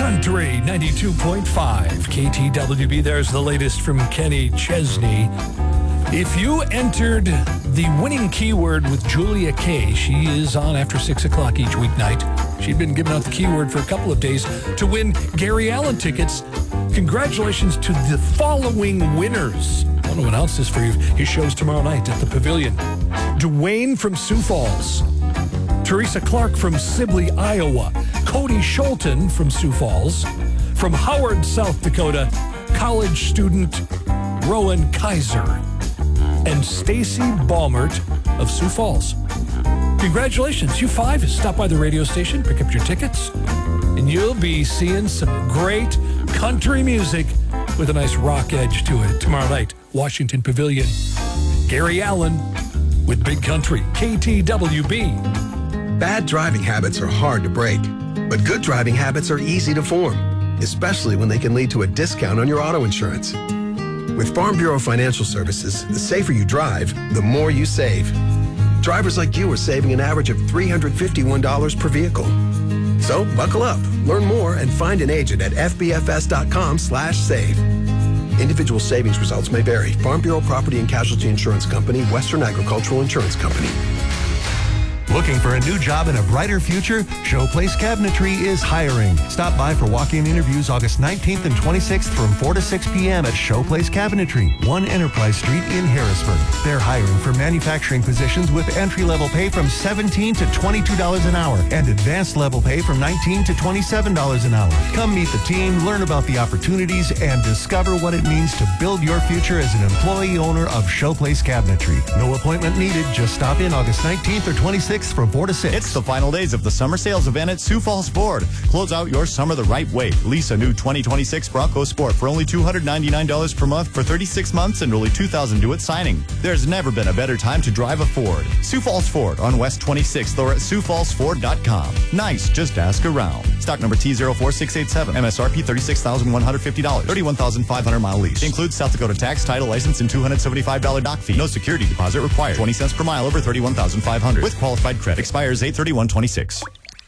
Country 92.5 KTWB. There's the latest from Kenny Chesney. If you entered the winning keyword with Julia Kay, she is on after 6 o'clock each weeknight. She'd been giving out the keyword for a couple of days to win Gary Allan tickets. Congratulations to the following winners. I want to announce this for you. His show's tomorrow night at the Pavilion. Dwayne from Sioux Falls. Teresa Clark from Sibley, Iowa. Cody Scholten from Sioux Falls. From Howard, South Dakota, college student Rowan Kaiser. And Stacy Balmert of Sioux Falls. Congratulations, you five. Stop by the radio station, pick up your tickets, and you'll be seeing some great country music with a nice rock edge to it tomorrow night, Washington Pavilion. Gary Allan with Big Country, KTWB. Bad driving habits are hard to break, but good driving habits are easy to form, especially when they can lead to a discount on your auto insurance. With Farm Bureau Financial Services, the safer you drive, the more you save. Drivers like you are saving an average of $351 per vehicle. So buckle up, learn more, and find an agent at fbfs.com/save. Individual savings results may vary. Farm Bureau Property and Casualty Insurance Company, Western Agricultural Insurance Company. Looking for a new job and a brighter future? Showplace Cabinetry is hiring. Stop by for walk-in interviews August 19th and 26th from 4 to 6 p.m. at Showplace Cabinetry, 1 Enterprise Street in Harrisburg. They're hiring for manufacturing positions with entry-level pay from $17 to $22 an hour and advanced level pay from $19 to $27 an hour. Come meet the team, learn about the opportunities, and discover what it means to build your future as an employee owner of Showplace Cabinetry. No appointment needed. Just stop in August 19th or 26th from 4 to 6. It's the final days of the summer sales event at Sioux Falls Ford. Close out your summer the right way. Lease a new 2026 Bronco Sport for only $299 per month for 36 months and only $2,000 due at signing. There's never been a better time to drive a Ford. Sioux Falls Ford on West 26th or at SiouxFallsFord.com. Nice, just ask around. Stock number T04687. MSRP $36,150. 31,500 mile lease. Includes South Dakota tax, title, license, and $275 dock fee. No security deposit required. 20 cents per mile over 31,500. With qualified credit. Expires 8/31/26.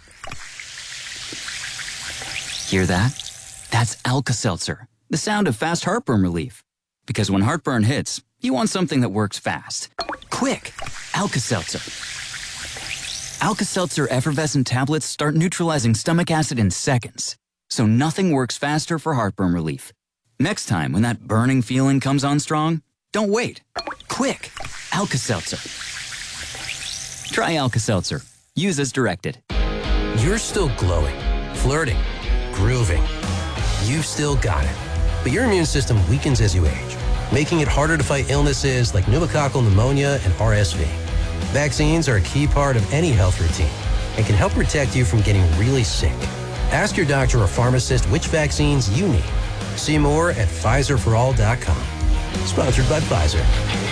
Hear that? That's Alka-Seltzer, the sound of fast heartburn relief. Because when heartburn hits, you want something that works fast. Quick! Alka-Seltzer. Alka-Seltzer effervescent tablets start neutralizing stomach acid in seconds. So nothing works faster for heartburn relief. Next time when that burning feeling comes on strong, don't wait. Quick! Alka-Seltzer. Try Alka-Seltzer. Use as directed. You're still glowing, flirting, grooving. You've still got it. But your immune system weakens as you age, making it harder to fight illnesses like pneumococcal pneumonia and RSV. Vaccines are a key part of any health routine and can help protect you from getting really sick. Ask your doctor or pharmacist which vaccines you need. See more at PfizerForAll.com. Sponsored by Pfizer.